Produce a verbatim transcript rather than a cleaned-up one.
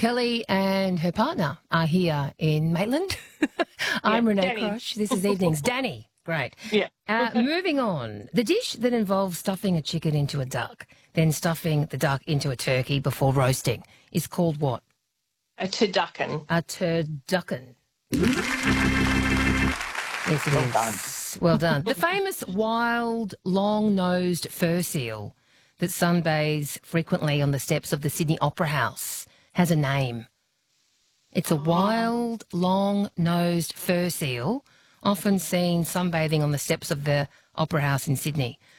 Kelly and her partner are here in Maitland. I'm Yeah, Renee Danny. Crosh. This is Evenings. Danny, great. Yeah. Uh, moving on. The dish that involves stuffing a chicken into a duck, then stuffing the duck into a turkey before roasting is called what? A turducken. A turducken. Yes, it Well is. done. Well done. The famous wild, long-nosed fur seal that sunbathes frequently on the steps of the Sydney Opera House has a name. It's a wild, long-nosed fur seal, often seen sunbathing on the steps of the Opera House in Sydney.